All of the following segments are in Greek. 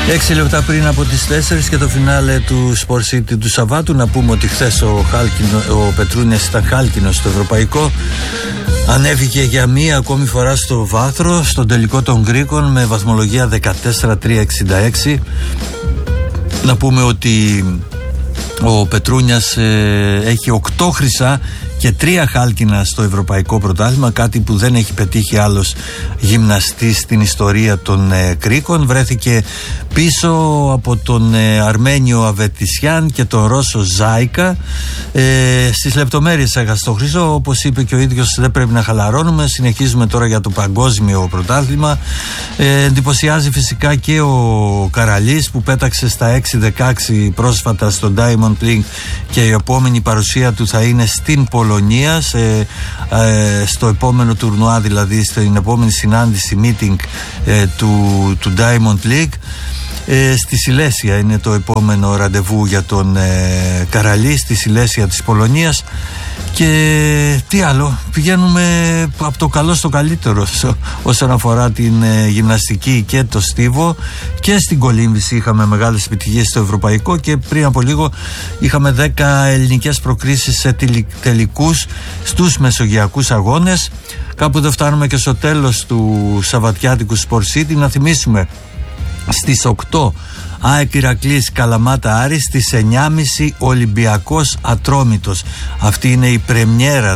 6 λεπτά πριν από τις 4 και το φινάλε του Sport City του Σαββάτου. Να πούμε ότι χθες ο Πετρούνιας ήταν χάλκινος στο ευρωπαϊκό. Ανέβηκε για μία ακόμη φορά στο βάθρο, στον τελικό των Γκρίκων με βαθμολογία 14-3-66. Να πούμε ότι ο Πετρούνιας έχει 8 χρυσά και 3 χάλκινα στο ευρωπαϊκό πρωτάθλημα, κάτι που δεν έχει πετύχει άλλος γυμναστής στην ιστορία των Κρίκων. Βρέθηκε πίσω από τον Αρμένιο Αβετισιάν και τον Ρώσο Ζάικα. Στις λεπτομέρειες έχασε το χρυσό, όπως είπε και ο ίδιος, δεν πρέπει να χαλαρώνουμε. Συνεχίζουμε τώρα για το παγκόσμιο πρωτάθλημα. Εντυπωσιάζει φυσικά και ο Καραλής που πέταξε στα 6-16 πρόσφατα στο Diamond League και η επόμενη παρουσία του θα είναι στην Πολωνία, στο επόμενο τουρνουά, δηλαδή στην επόμενη συνάντηση meeting του Diamond League. Στη Σιλέσια είναι το επόμενο ραντεβού για τον Καραλή, στη Σιλέσια της Πολωνίας. Και τι άλλο, πηγαίνουμε από το καλό στο καλύτερο όσον αφορά την γυμναστική και το στίβο. Και στην κολύμβηση είχαμε μεγάλες επιτυχίες στο ευρωπαϊκό και πριν από λίγο είχαμε 10 ελληνικές προκρίσεις σε τελικούς στους μεσογειακούς αγώνες. Κάπου δεν φτάνουμε και στο τέλος του Σαββατιάτικου Sport City. Να θυμίσουμε, στις 8 ΑΕΚ Ηρακλής Καλαμάτα Άρης, στις 9.30 Ολυμπιακός Ατρόμητος. Αυτή είναι η πρεμιέρα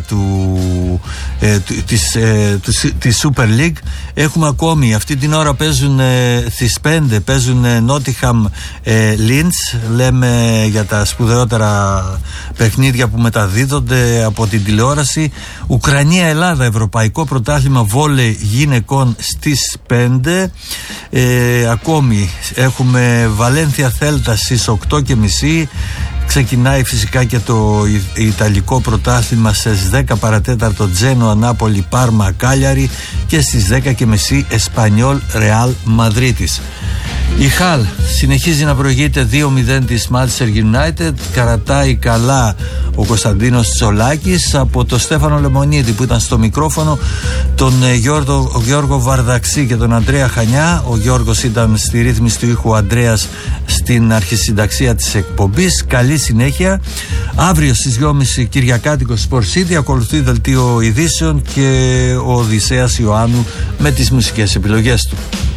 της Super League. Έχουμε ακόμη, αυτή την ώρα παίζουν στις 5 παίζουν Nottingham Leeds. Λέμε για τα σπουδαιότερα παιχνίδια που μεταδίδονται από την τηλεόραση. Ουκρανία Ελλάδα, ευρωπαϊκό πρωτάθλημα βόλεϊ γυναικών στις 5. Ακόμη έχουμε Βαλένθια Θέλτα στις 8.30. Ξεκινάει φυσικά και το Ιταλικό πρωτάθλημα στις 10 παρατέταρτο Τζένοα Νάπολη Πάρμα Κάλιαρη και στις 10.30 Εσπανιόλ Ρεάλ Μαδρίτης. Η Χαλ συνεχίζει να προηγείται 2-0 της Manchester United. Καρατάει καλά ο Κωνσταντίνος Τσολάκης από τον Στέφανο Λεμονίδη που ήταν στο μικρόφωνο, τον Γιώργο Βαρδαξή και τον Αντρέα Χανιά. Ο Γιώργος ήταν στη ρύθμιση του ήχου, ο Αντρέας στην αρχισυνταξία της εκπομπής. Καλή συνέχεια. Αύριο στις 2.30 Κυριακάτικο Sport City ακολουθεί δελτίο ειδήσεων και ο Οδυσσέας Ιωάννου με τις μουσικές επιλογές του.